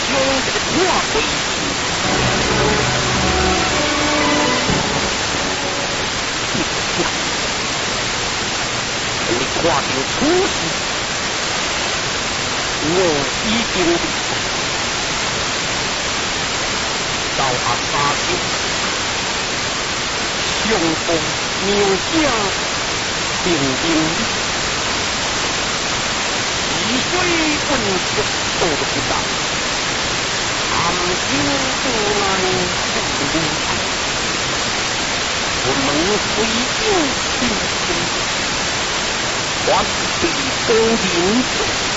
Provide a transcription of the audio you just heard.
兄这个破鬼，你看到此事，我已经到阿三舅，相逢苗家平平，溪水温泉都不到，含情不来不离开，我们水酒平平，还比多饮。